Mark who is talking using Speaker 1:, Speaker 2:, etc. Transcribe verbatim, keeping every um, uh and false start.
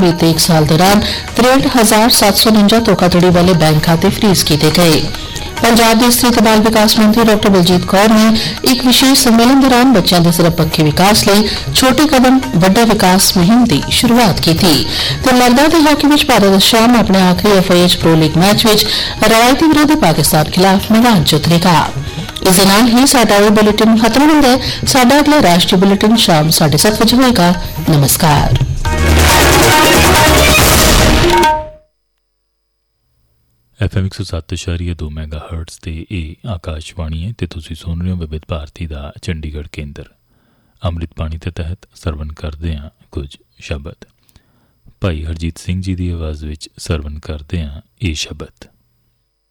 Speaker 1: बीते एक साल दौरान तिरेठ हजार सत्त सौ उनंजा धोखाधड़ी वाले बैंक खाते फ्रीज किए गए। पंजाब के स्त्री ते बाल विकास मंत्री डॉ बलजीत कौर ने एक विशेष सम्मेलन दौरान बच्चों के सर्वपक्षी विकास लिए छोटे कदम बड़ा विकास मुहिम की शुरुआत की थी। मर्दां दे हॉकी में भारत शाम अपने आखिरी F I H pro league match में रवायती विरोधी पाकिस्तान खिलाफ मैदान च उतरेगा। इस दे नाल ही साडा ये बुलेटिन खत्म होंदा है। साडा अगला राष्ट्रीय बुलेटिन शाम साढ़े सात बजे होगा। नमस्कार।
Speaker 2: एफ एम एक सौ सत्त इशारिया दो मैगा हर्ट्स ते ए आकाशवाणी है ते तुसीं सुन रहे हो विविध भारती दा चंडीगढ़ केंद्र। अमृत पानी के तहत सरवण करते हैं कुछ शब्द। भाई हरजीत सिंह जी की आवाज़ विच सरवण करते हैं ये शब्द।